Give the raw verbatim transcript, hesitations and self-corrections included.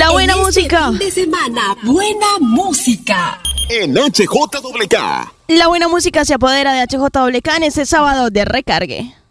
La buena en este música. Fin de semana, buena música. En H J K. La buena música se apodera de H J K en este sábado de recargue.